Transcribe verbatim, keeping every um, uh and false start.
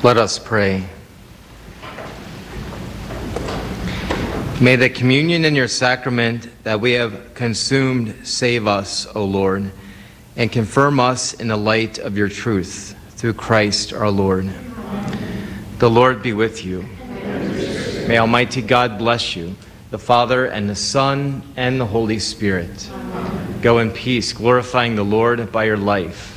Let us pray. May the communion in your sacrament that we have consumed save us, O Lord, and confirm us in the light of your truth, through Christ our Lord. The Lord be with you. May Almighty God bless you, the Father and the Son and the Holy Spirit. Go in peace, glorifying the Lord by your life.